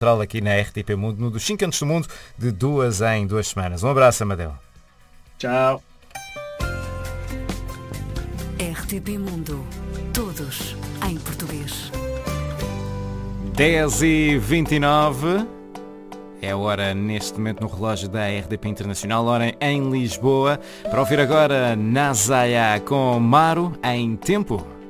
aqui na RTP Mundo, no dos 5 Cantos do Mundo, de 2 em 2 semanas. Um abraço, Amadeu. Tchau. RTP Mundo. Todos em português. 10h29. É a hora neste momento no relógio da RDP Internacional, hora em Lisboa. Para ouvir agora Nazaya com Maru em Tempo.